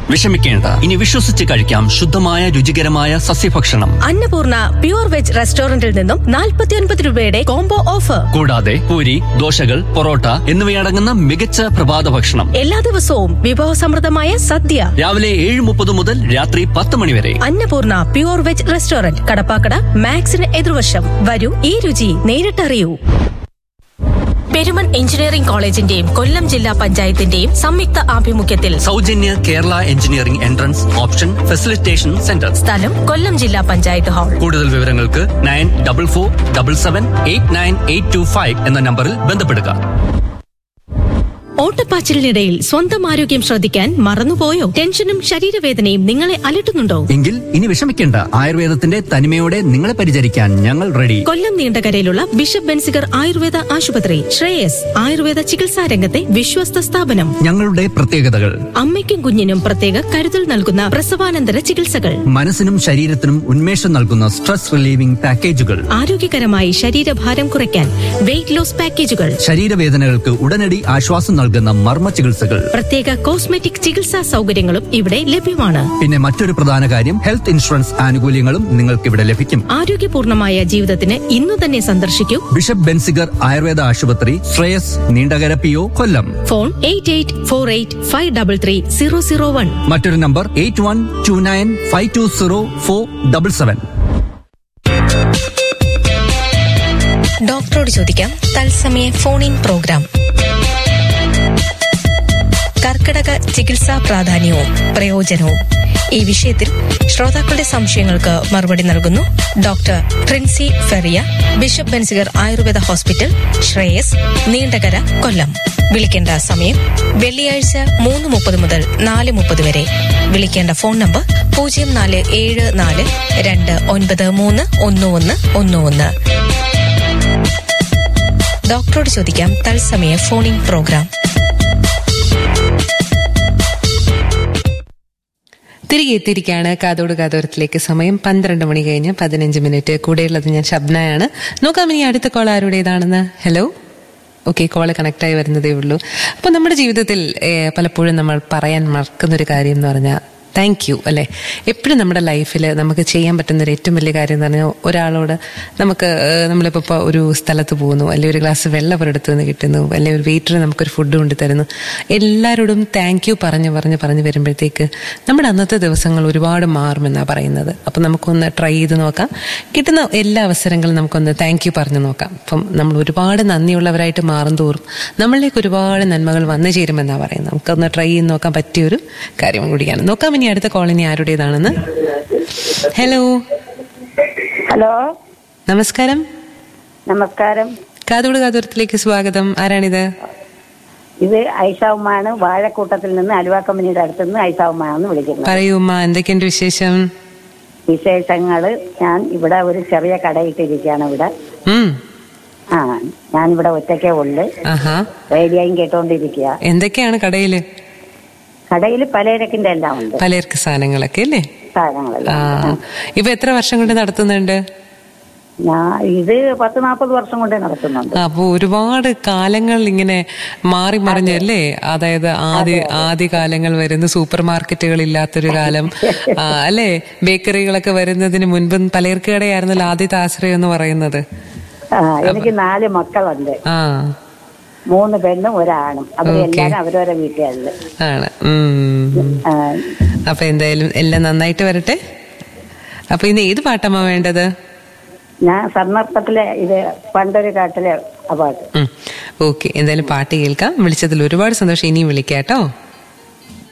വിഷമിക്കേണ്ട, ഇനി വിശ്വസിച്ച് കഴിക്കാം ശുദ്ധമായ രുചികരമായ സസ്യഭക്ഷണം. അന്നപൂർണ പ്യൂർ വെജ് റെസ്റ്റോറന്റിൽ നിന്നും 49 രൂപയുടെ കോംബോ ഓഫർ. കൂടാതെ പൂരി, ദോശകൾ, പൊറോട്ട എന്നിവയടങ്ങുന്ന മികച്ച പ്രഭാത ഭക്ഷണം. എല്ലാ ദിവസവും വിഭവസമൃദ്ധമായ സദ്യ. രാവിലെ 7:30 മുതൽ രാത്രി 10 മണി വരെ. Annapurna pure veg restaurant, Kadappakada, മാക്സിന് എതിർവശം. വരൂ, ഈ രുചി നേരിട്ടറിയൂ. പെരുമൺ എഞ്ചിനീയറിംഗ് കോളേജിന്റെയും കൊല്ലം ജില്ലാ പഞ്ചായത്തിന്റെയും സംയുക്ത ആഭിമുഖ്യത്തിൽ സൗജന്യ Kerala engineering entrance option facilitation centre. സ്ഥലം കൊല്ലം ജില്ലാ പഞ്ചായത്ത് ഹാൾ. കൂടുതൽ വിവരങ്ങൾക്ക് 9447789825 എന്ന നമ്പറിൽ ബന്ധപ്പെടുക. ഓട്ടപ്പാച്ചിലിനിടയിൽ സ്വന്തം ആരോഗ്യം ശ്രദ്ധിക്കാൻ മറന്നുപോയോ? ടെൻഷനും ശരീരവേദനയും നിങ്ങളെ അലട്ടുന്നുണ്ടോ? എങ്കിൽ ഇനി വിഷമിക്കേണ്ട. ആയുർവേദത്തിന്റെ തനിമയോടെ നിങ്ങളെ പരിചരിക്കാൻ ഞങ്ങൾ റെഡി. കൊല്ലം നീണ്ടകരയിലുള്ള ബിഷപ്പ് ബെൻസിഗർ ആയുർവേദ ആശുപത്രി, ശ്രേയസ് ആയുർവേദ ചികിത്സാ രംഗത്തെ വിശ്വസ്ത സ്ഥാപനം. ഞങ്ങളുടെ പ്രത്യേകതകൾ: അമ്മയ്ക്കും കുഞ്ഞിനും പ്രത്യേക കരുതൽ നൽകുന്ന പ്രസവാനന്തര ചികിത്സകൾ, മനസ്സിനും ശരീരത്തിനും ഉന്മേഷം നൽകുന്ന സ്ട്രെസ് റിലീവിംഗ് പാക്കേജുകൾ, ആരോഗ്യകരമായി ശരീരഭാരം കുറയ്ക്കാൻ വെയിറ്റ് ലോസ് പാക്കേജുകൾ, ശരീരവേദനകൾക്ക് ഉടനടി ആശ്വാസം നൽകുന്ന മർമ്മ ചികിത്സകൾ, പ്രത്യേക കോസ്മെറ്റിക് ചികിത്സാ സൗകര്യങ്ങളും ഇവിടെ ലഭ്യമാണ്. പിന്നെ മറ്റൊരു പ്രധാന കാര്യം, ഹെൽത്ത് ഇൻഷുറൻസ് ആനുകൂല്യങ്ങളും നിങ്ങൾക്ക് ഇവിടെ ലഭിക്കും. ആരോഗ്യപൂർണമായ ജീവിതത്തിന് ഇന്നു തന്നെ സന്ദർശിക്കൂ ബിഷപ്പ് ബെൻസിഗർ ആയുർവേദ ആശുപത്രി, ശ്രേയസ്, നീണ്ടകര PO, കൊല്ലം. ഫോൺ 8848533001. മറ്റൊരു നമ്പർ 8129520477. ഡോക്ടറോട് ചോദിക്കാം തത്സമയ ഫോൺ ഇൻ പ്രോഗ്രാം. കർക്കിടക ചികിത്സാ പ്രാധാന്യവും പ്രയോജനവും ഈ വിഷയത്തിൽ ശ്രോതാക്കളുടെ സംശയങ്ങൾക്ക് മറുപടി നൽകുന്നു doctor Princy ഫെറിയ, bishop Benziger Ayurveda hospital, Shreyas, Neendakara, കൊല്ലം. വിളിക്കേണ്ട സമയം വെള്ളിയാഴ്ച 3:30 മുതൽ 4:30 വരെ. വിളിക്കേണ്ട ഫോൺ നമ്പർ 0474293111. ഡോക്ടറോട് ചോദിക്കാം തത്സമയ ഫോൺ ഇൻ പ്രോഗ്രാം. തിരികെ എത്തിയിരിക്കുകയാണ് കാതോട് കാതോരത്തിലേക്ക്. സമയം 12 മണി കഴിഞ്ഞ് 15 മിനിറ്റ്. കൂടെയുള്ളത് ഞാൻ ഷബ്നയാണ്. നോക്കാം ഇനി അടുത്ത കോൾ ആരുടേതാണെന്ന്. ഹലോ. ഓക്കെ, കോള് കണക്റ്റായി വരുന്നതേ ഉള്ളൂ. അപ്പോൾ നമ്മുടെ ജീവിതത്തിൽ പലപ്പോഴും നമ്മൾ പറയാൻ മറക്കുന്നൊരു കാര്യം എന്ന് പറഞ്ഞാൽ താങ്ക് യു, അല്ലേ? എപ്പോഴും നമ്മുടെ ലൈഫിൽ നമുക്ക് ചെയ്യാൻ പറ്റുന്നൊരു ഏറ്റവും വലിയ കാര്യം എന്ന് പറഞ്ഞാൽ ഒരാളോട് നമ്മളിപ്പോൾ ഒരു സ്ഥലത്ത് പോകുന്നു, അല്ലെങ്കിൽ ഒരു ഗ്ലാസ് വെള്ളം ഒരിടത്ത് നിന്ന് കിട്ടുന്നു, അല്ലെങ്കിൽ ഒരു വെയിറ്റർ നമുക്കൊരു ഫുഡ് കൊണ്ട് തരുന്നു, എല്ലാവരോടും താങ്ക് യു പറഞ്ഞ് വരുമ്പോഴത്തേക്ക് നമ്മുടെ അന്നത്തെ ദിവസങ്ങൾ ഒരുപാട് മാറുമെന്നാണ് പറയുന്നത്. അപ്പം നമുക്കൊന്ന് ട്രൈ ചെയ്ത് നോക്കാം. കിട്ടുന്ന എല്ലാ അവസരങ്ങളും നമുക്കൊന്ന് താങ്ക് യു പറഞ്ഞു നോക്കാം. അപ്പം നമ്മൾ ഒരുപാട് നന്ദിയുള്ളവരായിട്ട് മാറും തോറും നമ്മളിലേക്ക് ഒരുപാട് നന്മകൾ വന്നു ചേരുമെന്നാണ് പറയുന്നത്. നമുക്കൊന്ന് ട്രൈ ചെയ്ത് നോക്കാൻ പറ്റിയൊരു കാര്യം കൂടിയാണ്. നോക്കാം ഇനി അടുത്ത കോളനി ആരുടേതാണെന്ന്. ഹലോ. ഹലോ, നമസ്കാരം. നമസ്കാരം. കാതോട് കാതോരത്തിലേക്ക് സ്വാഗതം. ആരാണിത്? ഇത് ഐഷാവുമാണ്, വാഴക്കൂട്ടത്തിൽ നിന്ന്, അലുവ കമ്പനിയുടെ അടുത്തുനിന്ന് ഐഷാവുമാണ് വിളിക്കുന്നത്. പറയൂ ഉമ്മ, എന്തൊക്കെയുണ്ട് വിശേഷം? വിശേഷങ്ങള്, ഞാൻ ഇവിടെ ഒരു ചെറിയ കടയിട്ടിരിക്കുകയാണ് ഇവിടെ. ഞാനിവിടെ ഒറ്റയ്ക്കേ ഉള്ളു. റേഡിയോയും കേട്ടോണ്ടിരിക്കുക. എന്തൊക്കെയാണ് കടയില്? കടയിൽ പലചരക്കിന്റെ എല്ലാം ഉണ്ട്. പലചരക്ക് സാധനങ്ങളൊക്കെ അല്ലേ? സാധനങ്ങളെല്ലാം. ഇപ്പൊ എത്ര വർഷം കൊണ്ട് നടത്തുന്നുണ്ട്? ഇത് 10-40 വർഷം കൊണ്ട് നടത്തുന്നുണ്ട്. അപ്പൊ ഒരുപാട് കാലങ്ങൾ ഇങ്ങനെ മാറി മറിഞ്ഞല്ലേ? അതായത് ആദ്യ കാലങ്ങൾ വരുന്ന സൂപ്പർ മാർക്കറ്റുകൾ ഇല്ലാത്തൊരു കാലം അല്ലേ? ബേക്കറികളൊക്കെ വരുന്നതിന് മുൻപ് പലചരക്ക് കടയായിരുന്നല്ലോ ആദ്യത്തെ ആശ്രയം എന്ന് പറയുന്നത്. എനിക്ക് 4 മക്കളുണ്ട്. 3 പെണ്ണും 1 ആണും. അവരെല്ലാരും അവരവരെ വീട്ടുകാരില് ആണ്. അപ്പൊ എന്തായാലും എല്ലാം നന്നായിട്ട് വരട്ടെ. അപ്പൊ ഇന്ന് ഏത് പാട്ടമ്മ വേണ്ടത്? ഞാൻ സന്ദർഭത്തിലെ ഇത് പണ്ടൊരു കാട്ടിലെ പാട്ട്. ഓക്കെ, എന്തായാലും പാട്ട് കേൾക്കാം. വിളിച്ചതിൽ ഒരുപാട് സന്തോഷം. ഇനിയും വിളിക്കാട്ടോ.